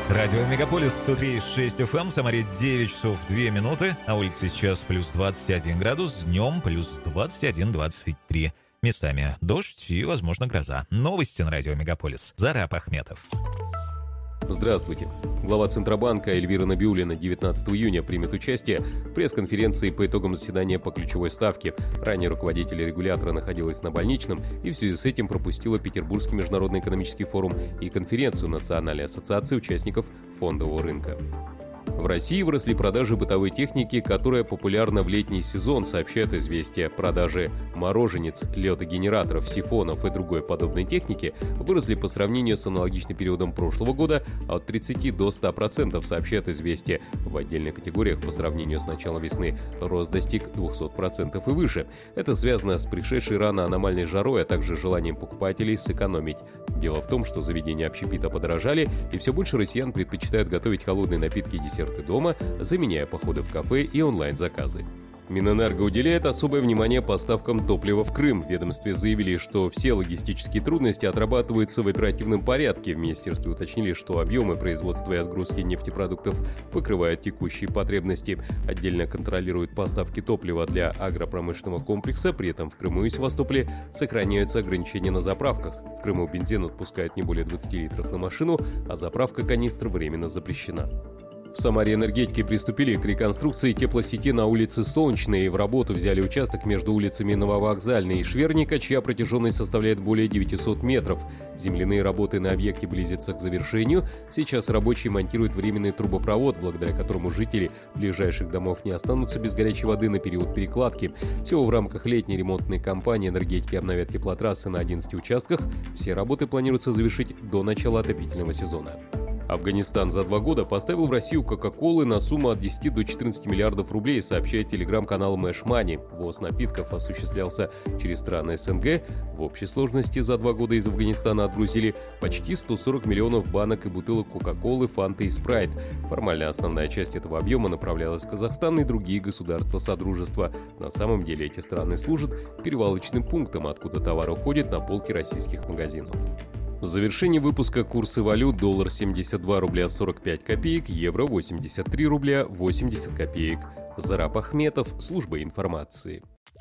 Радио Мегаполис 103,6 FM, Самаре 9 часов 2 минуты, на улице сейчас плюс 21 градус, днем плюс 21-23. Местами дождь и, возможно, гроза. Новости на Радио Мегаполис. Зараб Ахметов. Здравствуйте. Глава Центробанка Эльвира Набиуллина 19 июня примет участие в пресс-конференции по итогам заседания по ключевой ставке. Ранее руководитель регулятора находилась на больничном и в связи с этим пропустила Петербургский международный экономический форум и конференцию Национальной ассоциации участников фондового рынка. В России выросли продажи бытовой техники, которая популярна в летний сезон, сообщает «Известия». Продажи мороженец, ледогенераторов, сифонов и другой подобной техники выросли по сравнению с аналогичным периодом прошлого года от 30 до 100%, сообщает «Известия». В отдельных категориях по сравнению с началом весны рост достиг 200% и выше. Это связано с пришедшей рано аномальной жарой, а также желанием покупателей сэкономить. Дело в том, что заведения общепита подорожали, и все больше россиян предпочитают готовить холодные напитки и десерты дома, заменяя походы в кафе и онлайн-заказы. Минэнерго уделяет особое внимание поставкам топлива в Крым. В ведомстве заявили, что все логистические трудности отрабатываются в оперативном порядке. В министерстве уточнили, что объемы производства и отгрузки нефтепродуктов покрывают текущие потребности. Отдельно контролируют поставки топлива для агропромышленного комплекса. При этом в Крыму и Севастополе сохраняются ограничения на заправках. В Крыму бензин отпускают не более 20 литров на машину, а заправка канистр временно запрещена. В Самаре энергетики приступили к реконструкции теплосети на улице Солнечной. В работу взяли участок между улицами Нововокзальной и Шверника, чья протяженность составляет более 900 метров. Земляные работы на объекте близятся к завершению. Сейчас рабочие монтируют временный трубопровод, благодаря которому жители ближайших домов не останутся без горячей воды на период перекладки. Всего в рамках летней ремонтной кампании энергетики обновят теплотрассы на 11 участках. Все работы планируется завершить до начала отопительного сезона. Афганистан за 2 года поставил в Россию Кока-Колы на сумму от 10 до 14 миллиардов рублей, сообщает телеграм-канал Мэш Мани. Ввоз напитков осуществлялся через страны СНГ. В общей сложности за 2 года из Афганистана отгрузили почти 140 миллионов банок и бутылок Кока-Колы, Фанты и Спрайт. Формально основная часть этого объема направлялась в Казахстан и другие государства Содружества. На самом деле эти страны служат перевалочным пунктом, откуда товары уходят на полки российских магазинов. В завершении выпуска курсы валют: доллар 72 рубля 45 копеек, евро 83 рубля 80 копеек. Зараб Ахметов, служба информации.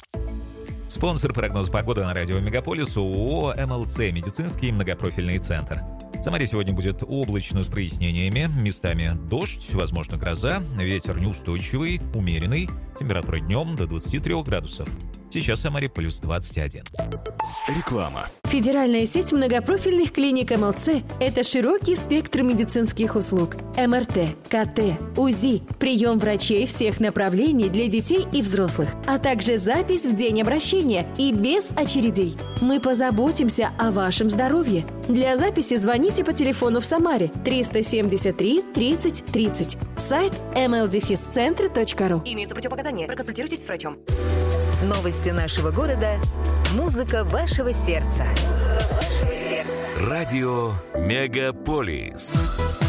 Спонсор прогноза погоды на Радио Мегаполис — ООО «МЛЦ» медицинский многопрофильный центр. В Самаре сегодня будет облачно с прояснениями, местами дождь, возможно гроза, ветер неустойчивый, умеренный, температура днем до 23 градусов. Сейчас в Самаре плюс 21. Реклама. Федеральная сеть многопрофильных клиник МЛЦ – это широкий спектр медицинских услуг. МРТ, КТ, УЗИ, прием врачей всех направлений для детей и взрослых, а также запись в день обращения и без очередей. Мы позаботимся о вашем здоровье. Для записи звоните по телефону в Самаре 373 30 30. Сайт mldefiscentr.ru. Имеются противопоказания. Проконсультируйтесь с врачом. Новости нашего города. Музыка вашего сердца. Радио Мегаполис.